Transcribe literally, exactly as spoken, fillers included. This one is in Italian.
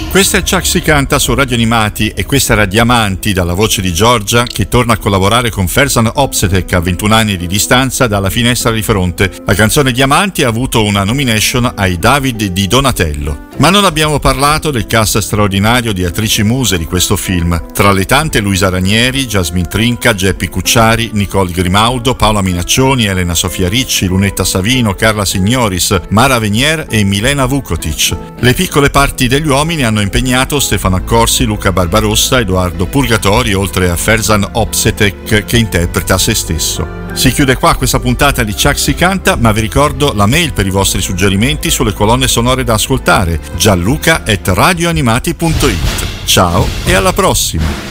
Questa è Chuck si canta su Radio Animati e questa era Diamanti dalla voce di Giorgia, che torna a collaborare con Ferzan Opsetek a ventuno anni di distanza dalla finestra di fronte. La canzone Diamanti ha avuto una nomination ai David di Donatello. Ma non abbiamo parlato del cast straordinario di attrici muse di questo film. Tra le tante Luisa Ranieri, Jasmine Trinca, Geppi Cucciari, Nicole Grimaudo, Paola Minaccioni, Elena Sofia Ricci, Lunetta Savino, Carla Signoris, Mara Venier e Milena Vukotic. Le piccole parti degli uomini hanno impegnato Stefano Accorsi, Luca Barbarossa, Edoardo Purgatori, oltre a Ferzan Opsetek che interpreta se stesso. Si chiude qua questa puntata di Chuck si canta, ma vi ricordo la mail per i vostri suggerimenti sulle colonne sonore da ascoltare, gianluca at radioanimati punto it. Ciao e alla prossima!